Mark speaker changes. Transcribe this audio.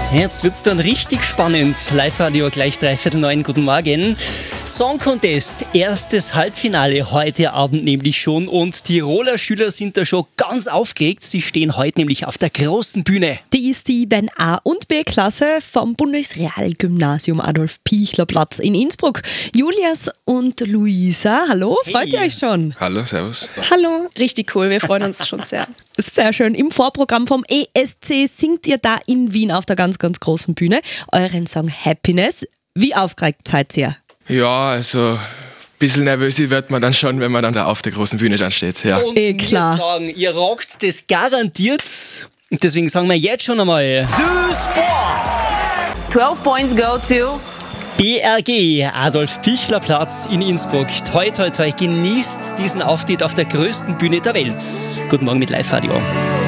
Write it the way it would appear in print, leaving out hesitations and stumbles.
Speaker 1: Jetzt wird's dann richtig spannend. Live-Radio gleich 8:45. Guten Morgen. Song Contest, erstes Halbfinale heute Abend nämlich schon und Tiroler Schüler sind da schon ganz aufgeregt. Sie stehen heute nämlich auf der großen Bühne.
Speaker 2: Die ist die A- und B-Klasse vom Bundesrealgymnasium Adolf-Pichler-Platz in Innsbruck. Julius und Luisa, hallo, freut ihr euch schon?
Speaker 3: Hallo, servus.
Speaker 4: Hallo, richtig cool, wir freuen uns schon sehr.
Speaker 2: Sehr schön. Im Vorprogramm vom ESC singt ihr da in Wien auf der ganz, ganz großen Bühne euren Song Happiness. Wie aufgeregt seid ihr?
Speaker 3: Ja, also ein bisschen nervös wird man dann schon, wenn man dann da auf der großen Bühne dann steht. Ja.
Speaker 1: Und wir
Speaker 2: klar.
Speaker 1: sagen, ihr rockt das garantiert. Und deswegen sagen wir jetzt schon einmal
Speaker 5: 12 points go to
Speaker 1: BRG, Adolf-Pichler-Platz in Innsbruck. Toi, toi, toi, genießt diesen Auftritt auf der größten Bühne der Welt. Guten Morgen mit Live-Radio.